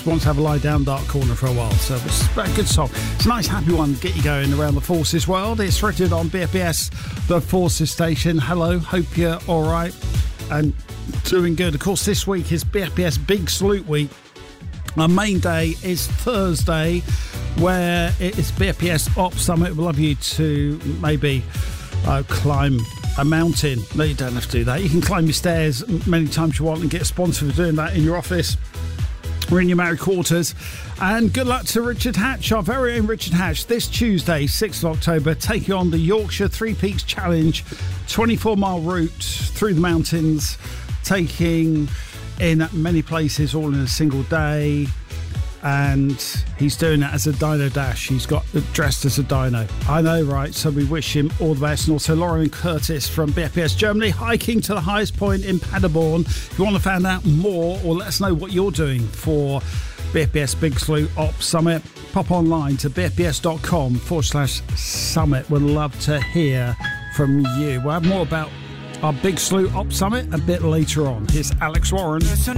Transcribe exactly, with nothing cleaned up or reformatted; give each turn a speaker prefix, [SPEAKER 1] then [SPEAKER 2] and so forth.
[SPEAKER 1] just wants to have a lie down dark corner for a while. So it's a good song. It's a nice happy one to get you going around the Forces world. It's rated on B F B S, the Forces station. Hello, hope you're all right and doing good. Of course, this week is B F B S Big Salute Week. Our main day is Thursday, where it is B F B S Ops Summit. We'd love you to maybe uh, climb a mountain. No, you don't have to do that. You can climb your stairs many times you want and get a sponsor for doing that in your office or in your married quarters. And good luck to Richard Hatch, our very own Richard Hatch, this Tuesday, sixth of October, taking on the Yorkshire Three Peaks Challenge, twenty-four mile route through the mountains, taking in many places all in a single day. And he's doing it as a Dino Dash. He's got dressed as a dino. I know, right? So we wish him all the best. And also Lauren and Curtis from B F B S Germany, hiking to the highest point in Paderborn. If you want to find out more or let us know what you're doing for B F B S Big Salute Ops Summit, pop online to bfbs.com forward slash summit. We'd love to hear from you. We'll have more about our Big Salute Ops Summit a bit later on. Here's Alex Warren.